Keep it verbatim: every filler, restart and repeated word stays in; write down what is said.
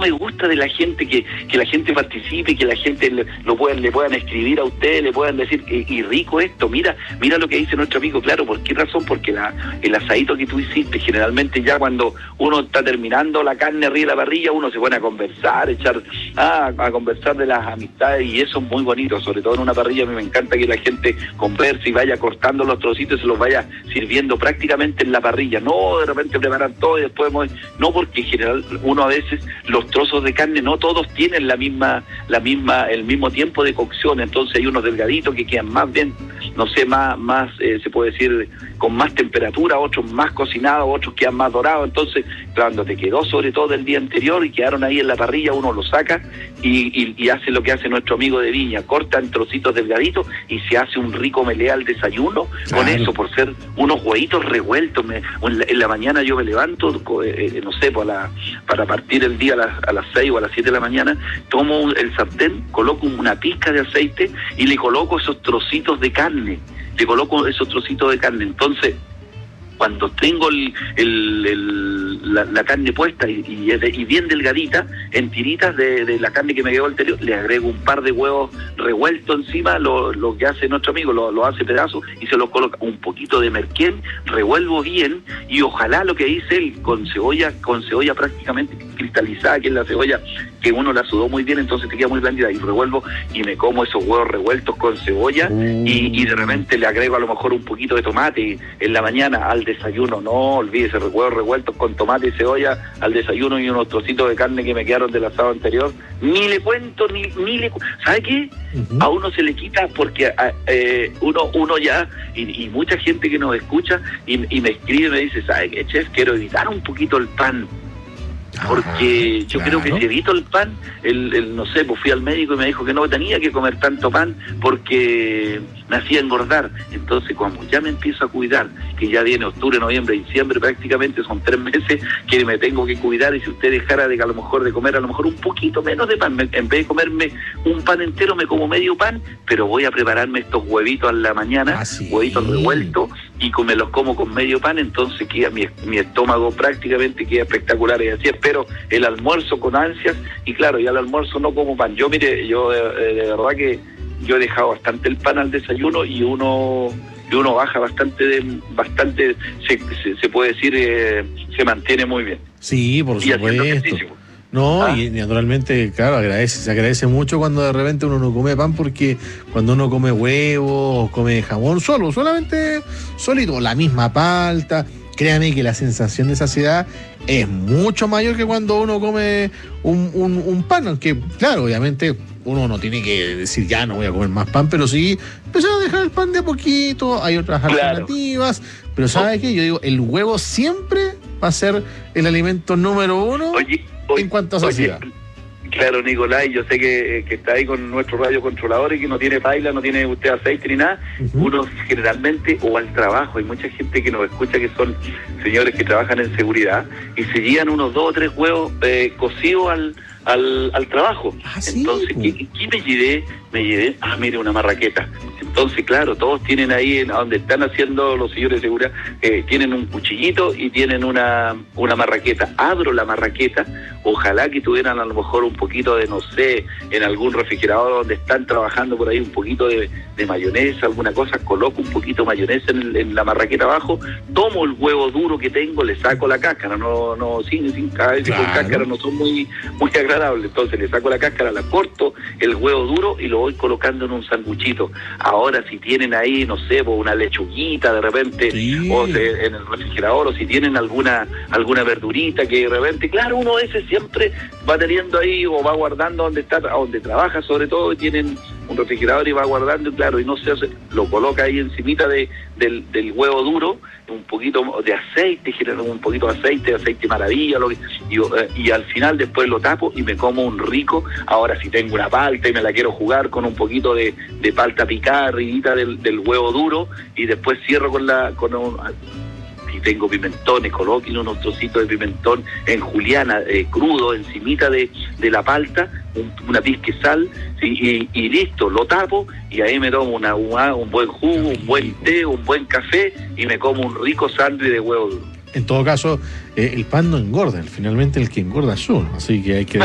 me gusta de la gente, que, que la gente participe, que la gente le, lo puedan, le puedan escribir a ustedes, le puedan decir, y, y rico esto, mira, mira lo que dice nuestro amigo, claro, ¿por qué razón? Porque la, el asadito que tú hiciste, generalmente ya cuando uno está terminando la carne arriba de la parrilla, uno se pone a conversar, echar, ah, a conversar de las amistades, y eso es muy bonito, sobre todo en una parrilla. A mí me encanta que la gente converse y vaya cortando los trocitos y se los vaya sirviendo prácticamente en la parrilla, no de repente preparar todo y después, no, porque en general uno a veces los trozos de carne no todos tienen la misma, la misma, el mismo tiempo de cocción, entonces hay unos delgaditos que quedan más bien, no sé, más, más eh, se puede decir, con más temperatura, otros más cocinados, otros quedan más dorados, entonces cuando te quedó sobre todo del día anterior y quedaron ahí en la parrilla, uno lo saca y, y, y hace lo que hace nuestro amigo de Viña, corta en trocitos delgaditos y se hace un rico melé al desayuno, claro, con eso, por ser unos huevitos revueltos. Me, en, la, en la mañana yo me levanto, eh, no sé, para, la, para partir el día a las, a las seis o a las siete de la mañana, tomo el sartén, coloco una pizca de aceite y le coloco esos trocitos de carne, le coloco esos trocitos de carne, entonces cuando tengo el, el, el, la, la carne puesta y, y, y bien delgadita, en tiritas de, de la carne que me quedó anterior, le agrego un par de huevos revueltos encima, lo, lo que hace nuestro amigo, lo, lo hace pedazos y se los coloca un poquito de merquén, revuelvo bien y ojalá lo que dice él, con cebolla, con cebolla prácticamente cristalizada, que es la cebolla que uno la sudó muy bien, entonces te queda muy blandita, y revuelvo y me como esos huevos revueltos con cebolla mm. y, y de repente le agrego a lo mejor un poquito de tomate en la mañana al desayuno, no olvídese, huevos revueltos con tomate y cebolla al desayuno y unos trocitos de carne que me quedaron del asado anterior, ni le cuento, ni, ni le ¿sabe qué? Uh-huh. A uno se le quita porque a, eh, uno uno ya, y, y mucha gente que nos escucha y, y me escribe y me dice, ¿sabe qué, chef? Quiero evitar un poquito el pan, porque yo claro. creo que si evito el pan, el, el no sé, pues fui al médico y me dijo que no tenía que comer tanto pan porque me hacía engordar. Entonces, cuando ya me empiezo a cuidar, que ya viene octubre, noviembre, diciembre, prácticamente son tres meses que me tengo que cuidar, y si usted dejara de a lo mejor de comer a lo mejor un poquito menos de pan, me, en vez de comerme un pan entero, me como medio pan, pero voy a prepararme estos huevitos a la mañana, ah, sí. huevitos revueltos, y me los como con medio pan, entonces queda mi, mi estómago prácticamente queda espectacular, y así espero el almuerzo con ansias, y claro, ya al almuerzo no como pan. Yo, mire, yo de, de verdad que yo he dejado bastante el pan al desayuno y uno y uno baja bastante, de, bastante se, se, se puede decir, eh, se mantiene muy bien. Sí, por y supuesto. No, ah. y naturalmente, claro, agradece, se agradece mucho cuando de repente uno no come pan, porque cuando uno come huevo o come jamón solo, solamente solito, la misma palta, créame que la sensación de saciedad es mucho mayor que cuando uno come un, un, un pan, aunque claro, obviamente uno no tiene que decir ya no voy a comer más pan, pero sí empezar a dejar el pan de a poquito, hay otras claro. alternativas, pero ¿sabes oh. qué? Yo digo, el huevo siempre va a ser el alimento número uno. Oye. Oye, en cuanto a saciedad. Claro, Nicolás, yo sé que, que está ahí con nuestro radiocontrolador y que no tiene paila, no tiene usted aceite ni nada. Uh-huh. Uno generalmente, o al trabajo, hay mucha gente que nos escucha que son señores que trabajan en seguridad y se llevan unos dos o tres huevos eh, cocidos al, al, al trabajo. Ah, entonces, sí. ¿qué, ¿qué me llevé? Me llevé, ah, mire, una marraqueta. Entonces, claro, todos tienen ahí, en donde están haciendo los señores de seguridad, eh, tienen un cuchillito y tienen una, una marraqueta. Abro la marraqueta, ojalá que tuvieran a lo mejor un poquito de, no sé, en algún refrigerador donde están trabajando por ahí, un poquito de, de mayonesa, alguna cosa, coloco un poquito de mayonesa en, en la marraqueta abajo, tomo el huevo duro que tengo, le saco la cáscara, no, no, sin, sin, cada vez claro. con cáscara no son muy, muy agradables, entonces le saco la cáscara, la corto, el huevo duro y lo voy colocando en un sanguchito. Ahora, si tienen ahí, no sé, una lechuguita de repente, sí. o se, en el refrigerador, o si tienen alguna alguna verdurita que de repente, claro, uno ese siempre va teniendo ahí o va guardando donde está, donde trabaja sobre todo, y tienen un refrigerador y va guardando, y claro, y no se hace, lo coloca ahí encimita de, del, del huevo duro, un poquito de aceite, un poquito de aceite, aceite maravilla, lo que, y, eh, y al final después lo tapo y me como un rico. Ahora, si tengo una palta y me la quiero jugar con un poquito de, de palta picada, arribita del, del huevo duro, y después cierro con la con un, si tengo pimentones, coloquen unos trocitos de pimentón en juliana, eh, crudo, encimita de, de la palta, un, una pizca de sal, ¿sí? y, y listo, lo tapo, y ahí me tomo una, una, un buen jugo, un buen té, un buen café, y me como un rico sándwich de huevo duro. En todo caso, eh, el pan no engorda, finalmente el que engorda es uno, así que hay que